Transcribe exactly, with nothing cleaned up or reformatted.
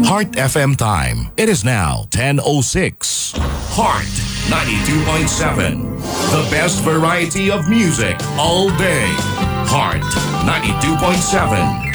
Heart F M time. It is now ten oh six. Heart ninety-two point seven. The best variety of music all day. Heart ninety-two point seven.